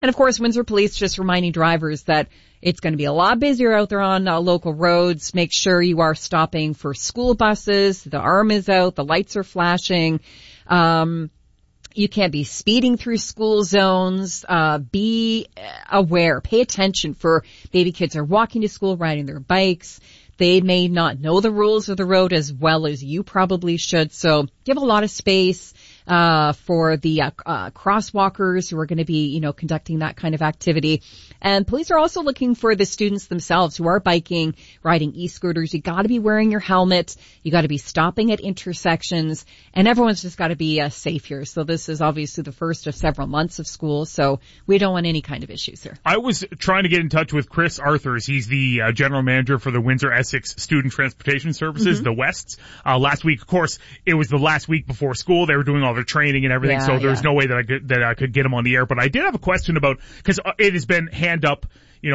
And of course, Windsor Police just reminding drivers that it's going to be a lot busier out there on local roads. Make sure you are stopping for school buses. The arm is out. The lights are flashing. You can't be speeding through school zones. Be aware. Pay attention for baby kids are walking to school, riding their bikes. They may not know the rules of the road as well as you probably should. So give a lot of space for the crosswalkers who are going to be, conducting that kind of activity. And police are also looking for the students themselves who are biking, riding e-scooters. You got to be wearing your helmet. You got to be stopping at intersections, and everyone's just got to be safe here. So this is obviously the first of several months of school, so we don't want any kind of issues here. I was trying to get in touch with Chris Arthurs. He's the general manager for the Windsor Essex Student Transportation Services, the Wests. Last week, of course, it was the last week before school. They were doing all their training and everything, so there's no way that I could get him on the air. But I did have a question about, because it has been hand up,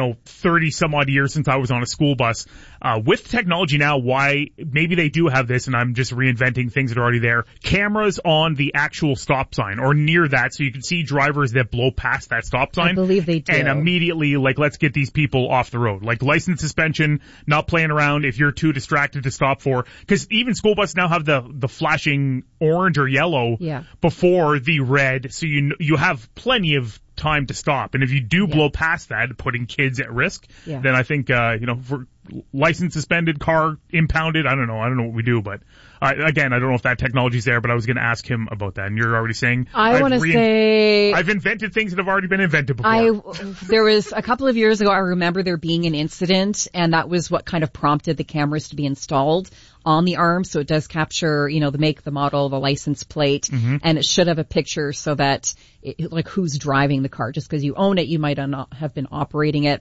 30 some odd years since I was on a school bus. With technology now, why maybe they do have this, and I'm just reinventing things that are already there. Cameras on the actual stop sign or near that, so you can see drivers that blow past that stop sign. I believe they do. And immediately, let's get these people off the road. Like license suspension, not playing around if you're too distracted to stop for. Because even school buses now have the flashing orange or yellow before the red, so you have plenty of time to stop. And if you do blow past that, putting kids at risk, then I think, for license suspended, car impounded, I don't know what we do, but again, I don't know if that technology's there, but I was going to ask him about that. And you're already saying, I've invented things that have already been invented before. There was a couple of years ago, I remember there being an incident, and that was what kind of prompted the cameras to be installed on the arm, so it does capture, the make, the model, the license plate, and it should have a picture so that, who's driving the car. Just because you own it, you might not have been operating it.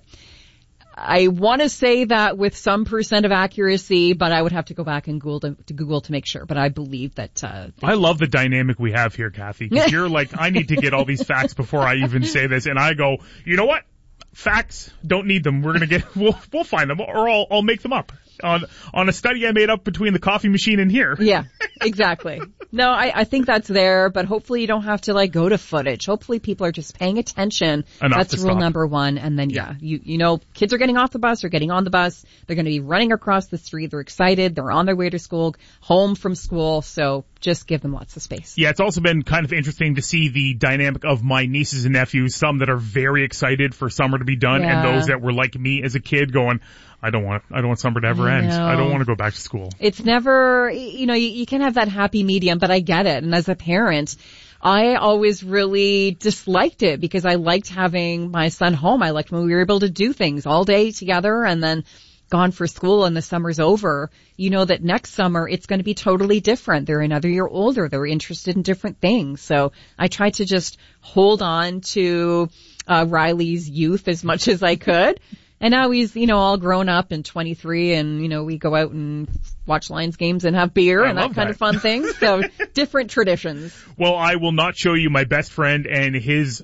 I want to say that with some percent of accuracy, but I would have to go back and Google to make sure. But I believe that. I love the dynamic we have here, Kathy. Because you're like, I need to get all these facts before I even say this, and I go, you know what? Facts, don't need them. We'll find them, or I'll make them up on a study I made up between the coffee machine and here. Yeah, exactly. No, I think that's there, but hopefully you don't have to go to footage. Hopefully people are just paying attention. That's rule number one. And then kids are getting off the bus or getting on the bus. They're going to be running across the street. They're excited. They're on their way to school, home from school. So just give them lots of space. Yeah, it's also been kind of interesting to see the dynamic of my nieces and nephews, some that are very excited for summer to be done, and those that were like me as a kid going, I don't want summer to ever end. I don't want to go back to school. It's never, you can have that happy medium, but I get it. And as a parent, I always really disliked it because I liked having my son home. I liked when we were able to do things all day together and then gone for school and the summer's over. You know that next summer it's going to be totally different. They're another year older. They're interested in different things. So I tried to just hold on to Riley's youth as much as I could. And now he's, all grown up and 23 and, we go out and watch Lions games and have beer and that kind of fun things. So different traditions. Well, I will not show you my best friend and his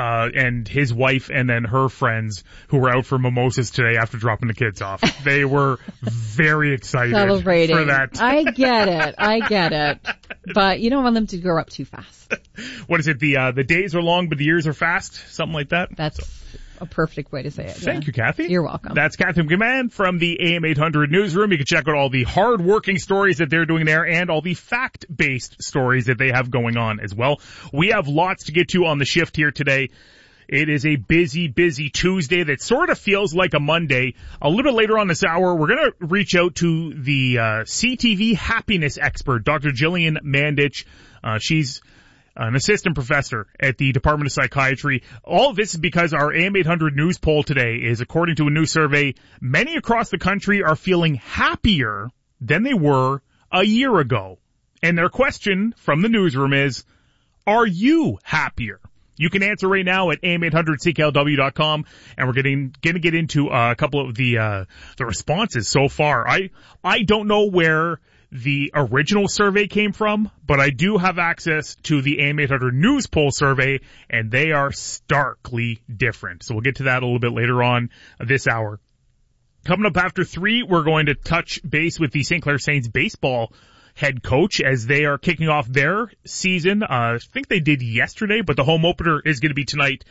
wife and then her friends who were out for mimosas today after dropping the kids off. They were very excited celebrating for that. I get it. But you don't want them to grow up too fast. What is it? The days are long, but the years are fast? Something like that? That's a perfect way to say it. Thank you, Kathy. You're welcome. That's Kathy McMahon from the AM 800 newsroom. You can check out all the hard-working stories that they're doing there and all the fact-based stories that they have going on as well. We have lots to get to on the shift here today. It is a busy, busy Tuesday that sort of feels like a Monday. A little bit later on this hour, we're going to reach out to the CTV happiness expert, Dr. Jillian Mandich. She's an assistant professor at the Department of Psychiatry. All of this is because our AM 800 news poll today is, according to a new survey, many across the country are feeling happier than they were a year ago. And their question from the newsroom is, are you happier? You can answer right now at am800cklw.com, and we're going to get into a couple of the responses so far. I don't know where the original survey came from, but I do have access to the AM800 news poll survey, and they are starkly different. So we'll get to that a little bit later on this hour. Coming up after 3, we're going to touch base with the St. Clair Saints baseball head coach as they are kicking off their season. I think they did yesterday, but the home opener is going to be tonight.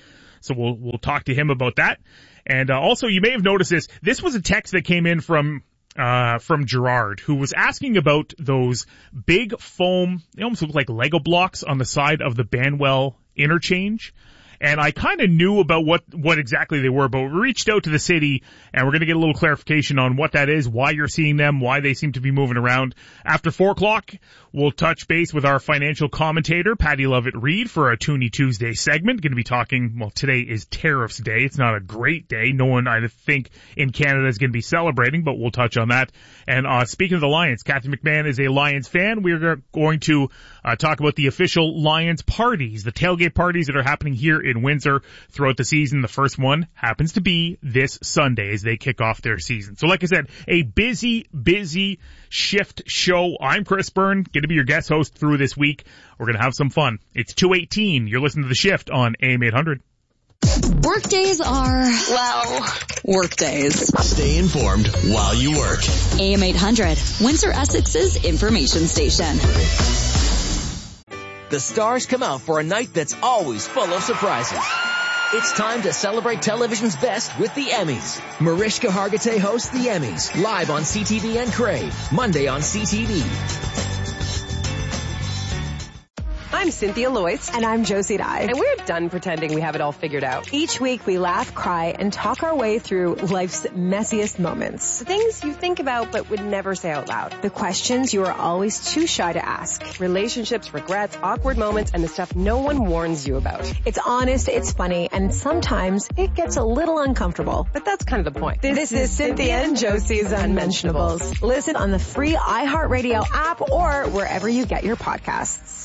So we'll talk to him about that. And also, you may have noticed this. This was a text that came in from Gerard, who was asking about those big foam, they almost look like Lego blocks on the side of the Banwell interchange. And I kind of knew about what exactly they were, but we reached out to the city, and we're going to get a little clarification on what that is, why you're seeing them, why they seem to be moving around. After 4 o'clock, we'll touch base with our financial commentator, Patty Lovett-Reed, for a Toonie Tuesday segment. Going to be talking, well, today is Tariffs Day. It's not a great day. No one, I think, in Canada is going to be celebrating, but we'll touch on that. And speaking of the Lions, Kathy McMahon is a Lions fan. We're going to talk about the official Lions parties, the tailgate parties that are happening here in Windsor throughout the season. The first one happens to be this Sunday as they kick off their season. So like I said, a busy shift show. I'm Chris Byrne, going to be your guest host through this week. We're going to have some fun. It's 2:18. You're listening to The Shift on AM 800. Workdays are, well, workdays. Stay informed while you work. AM 800, Windsor Essex's information station. The stars come out for a night that's always full of surprises. It's time to celebrate television's best with the Emmys. Mariska Hargitay hosts the Emmys, live on CTV and Crave, Monday on CTV. I'm Cynthia Loyce. And I'm Josie Dye. And we're done pretending we have it all figured out. Each week we laugh, cry, and talk our way through life's messiest moments. The things you think about but would never say out loud. The questions you are always too shy to ask. Relationships, regrets, awkward moments, and the stuff no one warns you about. It's honest, it's funny, and sometimes it gets a little uncomfortable. But that's kind of the point. This is Cynthia and Josie's Unmentionables. Listen on the free iHeartRadio app or wherever you get your podcasts.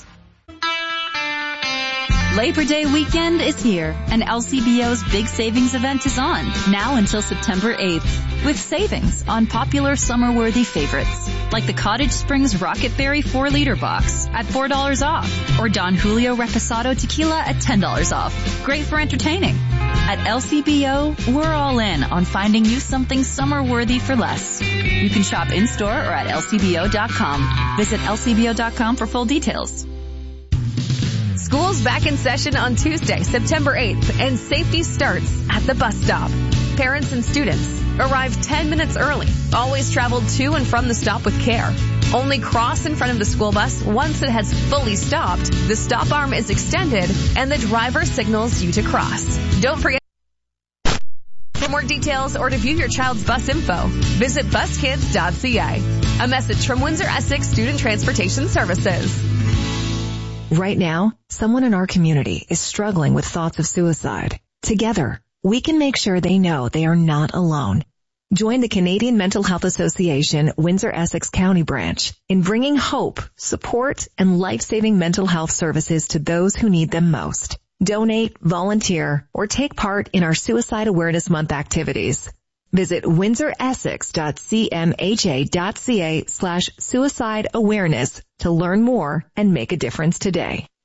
Labor Day weekend is here, and LCBO's big savings event is on, now until September 8th, with savings on popular summer-worthy favorites, like the Cottage Springs Rocket Berry 4-liter box at $4 off, or Don Julio Reposado Tequila at $10 off. Great for entertaining. At LCBO, we're all in on finding you something summer-worthy for less. You can shop in-store or at LCBO.com. Visit LCBO.com for full details. School's back in session on Tuesday, September 8th, and safety starts at the bus stop. Parents and students arrive 10 minutes early. Always travel to and from the stop with care. Only cross in front of the school bus once it has fully stopped. The stop arm is extended, and the driver signals you to cross. Don't forget. For more details or to view your child's bus info, visit buskids.ca. A message from Windsor Essex Student Transportation Services. Right now, someone in our community is struggling with thoughts of suicide. Together, we can make sure they know they are not alone. Join the Canadian Mental Health Association Windsor Essex County branch in bringing hope, support, and life-saving mental health services to those who need them most. Donate, volunteer, or take part in our Suicide Awareness Month activities. Visit windsoressex.cmha.ca/suicide awareness to learn more and make a difference today.